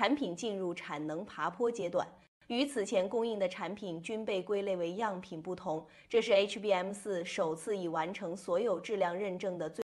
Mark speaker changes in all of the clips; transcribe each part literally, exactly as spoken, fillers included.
Speaker 1: 产品进入产能爬坡阶段。与此前供应的产品均被归类为样品不同，这是 H B M 四首次已完成所有质量认证的最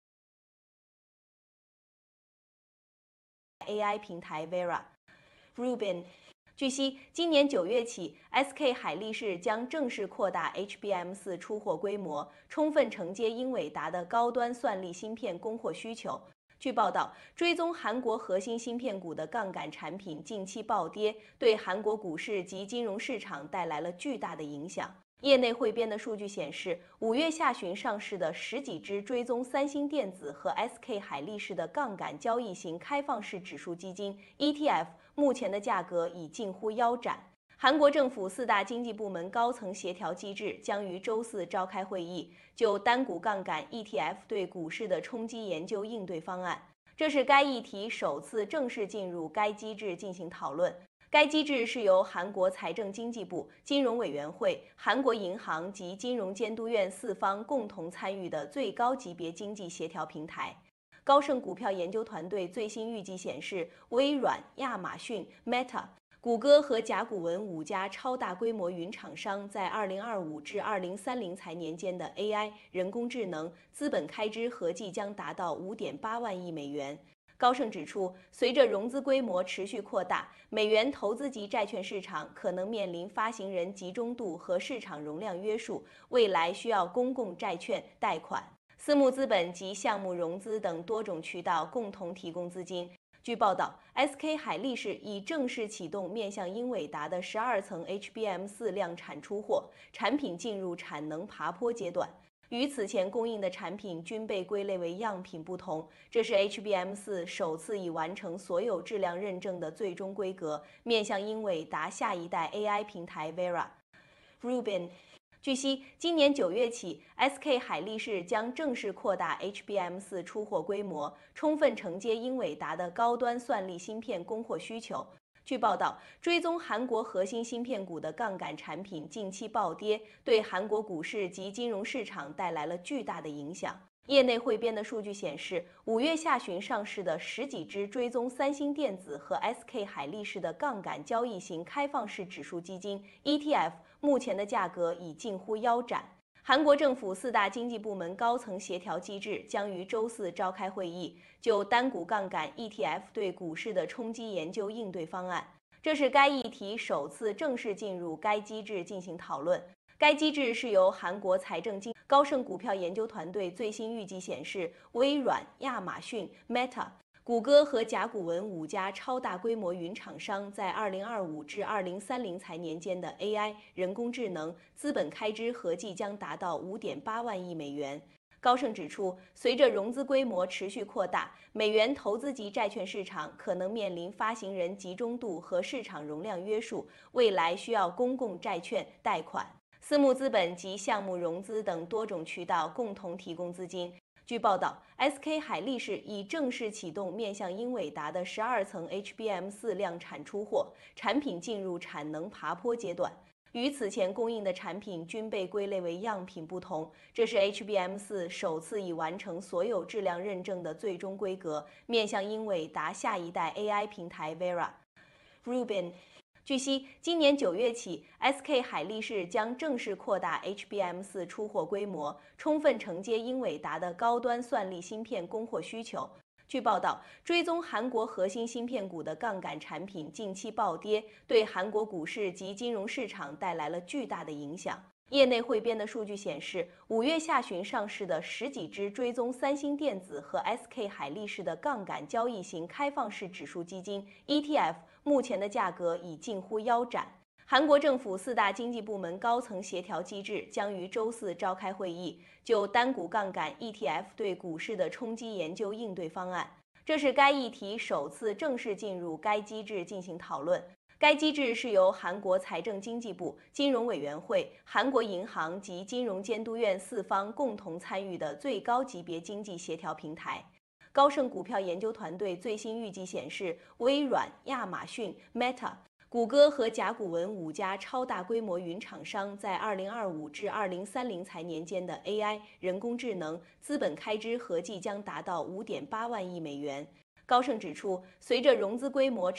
Speaker 1: A I 平台 Vera。Rubin。据悉，今年九月起 ，S K 海力士将正式扩大 H B M 四出货规模，充分承接英伟达的高端算力芯片供货需求。据报道，追踪韩国核心芯片股的杠杆产品近期暴跌，对韩国股市及金融市场带来了巨大的影响。业内汇编的数据显示，五月下旬上市的十几只追踪三星电子和 S K 海力士的杠杆交易型开放式指数基金 E T F， 目前的价格已近乎腰斩。韩国政府四大经济部门高层协调机制将于周四召开会议，就单股杠杆 E T F 对股市的冲击研究应对方案。这是该议题首次正式进入该机制进行讨论。该机制是由韩国财政经济部、金融委员会、韩国银行及金融监督院四方共同参与的最高级别经济协调平台。高盛股票研究团队最新预计显示，微软、亚马逊、Meta、谷歌和甲骨文五家超大规模云厂商在二零二五至二零三零财年间的 A I 人工智能资本开支合计将达到 五点八万亿美元。高盛指出，随着融资规模持续扩大，美元投资级债券市场可能面临发行人集中度和市场容量约束，未来需要公共债券、贷款、私募资本及项目融资等多种渠道共同提供资金。据报道 ，S K 海力士已正式启动面向英伟达的十二层 H B M 四量产出货，产品进入产能爬坡阶段。与此前供应的产品均被归类为样品不同，这是 H B M 四首次已完成所有质量认证的最终规格，面向英伟达下一代 A I 平台 Vera。Rubin。据悉，今年九月起 ，S K 海力士将正式扩大 H B M 四出货规模，充分承接英伟达的高端算力芯片供货需求。据报道，追踪韩国核心芯片股的杠杆产品近期暴跌，对韩国股市及金融市场带来了巨大的影响。业内汇编的数据显示，五月下旬上市的十几只追踪三星电子和 S K 海力士的杠杆交易型开放式指数基金 E T F， 目前的价格已近乎腰斩。韩国政府四大经济部门高层协调机制将于周四召开会议，就单股杠杆 E T F 对股市的冲击研究应对方案。这是该议题首次正式进入该机制进行讨论。该机制是由韩国财政经高盛股票研究团队最新预计显示，微软、亚马逊、Meta、谷歌和甲骨文五家超大规模云厂商在二零二五至二零三零财年间的 A I 人工智能资本开支合计将达到 五点八万亿美元。高盛指出，随着融资规模持续扩大，美元投资级债券市场可能面临发行人集中度和市场容量约束，未来需要公共债券、贷款、私募资本及项目融资等多种渠道共同提供资金。据报道 ，S K 海力士已正式启动面向英伟达的十二层 H B M 四量产出货，产品进入产能爬坡阶段。与此前供应的产品均被归类为样品不同，这是 H B M 四首次已完成所有质量认证的最终规格，面向英伟达下一代 A I 平台 Vera。Rubin。据悉，今年九月起 ，S K 海力士将正式扩大 H B M 四出货规模，充分承接英伟达的高端算力芯片供货需求。据报道，追踪韩国核心芯片股的杠杆产品近期暴跌，对韩国股市及金融市场带来了巨大的影响。业内汇编的数据显示，五月下旬上市的十几只追踪三星电子和 S K 海力士的杠杆交易型开放式指数基金 E T F， 目前的价格已近乎腰斩。韩国政府四大经济部门高层协调机制将于周四召开会议，就单股杠杆 E T F 对股市的冲击研究应对方案。这是该议题首次正式进入该机制进行讨论。该机制是由韩国财政经济部、金融委员会、韩国银行及金融监督院四方共同参与的最高级别经济协调平台。高盛股票研究团队最新预计显示，微软、亚马逊、Meta、谷歌和甲骨文五家超大规模云厂商在二零二五至二零三零财年间的 A I 人工智能资本开支合计将达到 五点八万亿美元。高盛指出，随着融资规模